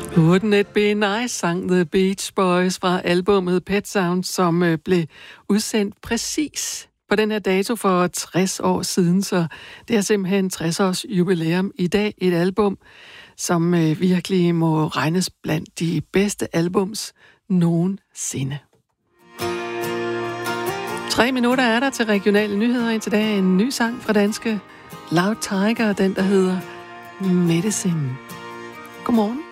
Wouldn't it be nice, sang The Beach Boys fra albummet Pet Sounds, som blev udsendt præcis på den her dato for 60 år siden, så det er simpelthen 60 års jubilæum i dag. Et album, som virkelig må regnes blandt de bedste albums nogensinde. 3 minutter er der til regionale nyheder. Indtil dag en ny sang fra danske Loud Tiger, den der hedder Medicine. Godmorgen.